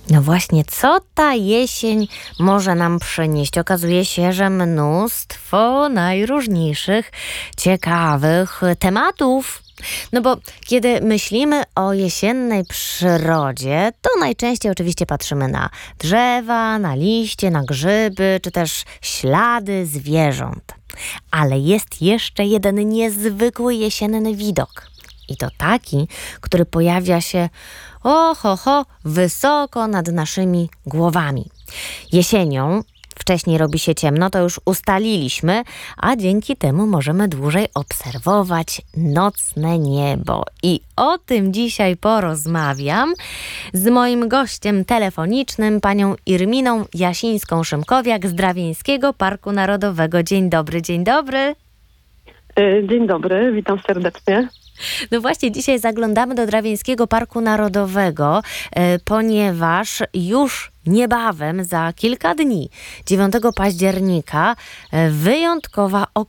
No właśnie, co ta jesień może nam przynieść? Okazuje się, że mnóstwo najróżniejszych, ciekawych tematów. No bo kiedy myślimy o jesiennej przyrodzie, to najczęściej oczywiście patrzymy na drzewa, na liście, na grzyby, czy też ślady zwierząt. Ale jest jeszcze jeden niezwykły jesienny widok. I to taki, który pojawia się wysoko nad naszymi głowami. Jesienią wcześniej robi się ciemno, to już ustaliliśmy, a dzięki temu możemy dłużej obserwować nocne niebo. I o tym dzisiaj porozmawiam z moim gościem telefonicznym, panią Irminą Jasińską-Szymkowiak z Drawieńskiego Parku Narodowego. Dzień dobry, dzień dobry. Dzień dobry, witam serdecznie. No właśnie, dzisiaj zaglądamy do Drawieńskiego Parku Narodowego, ponieważ już niebawem, za kilka dni, 9 października, wyjątkowa